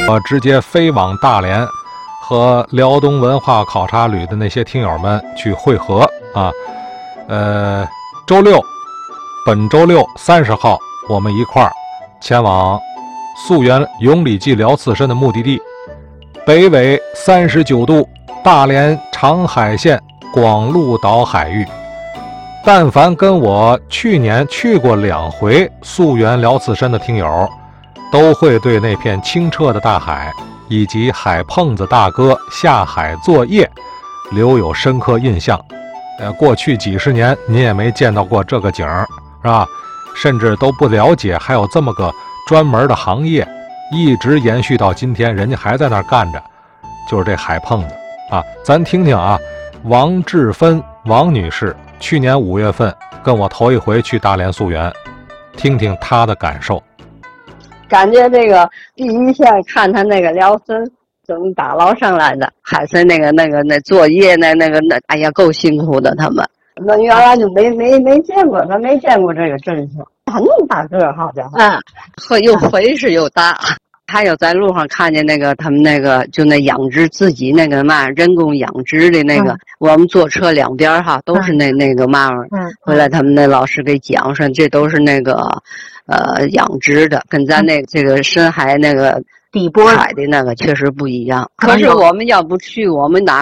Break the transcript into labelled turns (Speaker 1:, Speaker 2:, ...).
Speaker 1: 我直接飞往大连，和辽东文化考察旅的那些听友们去会合啊。周六，本周六30号，我们一块儿前往溯源永礼祭辽刺参的目的地，北纬39度，大连长海县广鹿岛海域。但凡跟我去年去过2回溯源辽刺参的听友，都会对那片清澈的大海以及海碰子大哥下海作业留有深刻印象。过去几十年您也没见到过这个景儿，是吧？甚至都不了解还有这么个专门的行业，一直延续到今天，人家还在那儿干着，就是这海碰子啊。咱听听啊，王志芬王女士去年5月份跟我头一回去大连溯源，听听她的感受。
Speaker 2: 感觉这个第一线看他那个辽参怎么打捞上来的，海参那作业那，哎呀，够辛苦的他们。那原来就没见过，咱没见过这个阵势，很大个，好家伙，又肥实又大。还有在路上看见他们就那养殖自己人工养殖的我们坐车两边都是那个回来他们那老师给讲说这都是养殖的，跟咱这个深海底波海的确实不一样。可是我们要不去，我们哪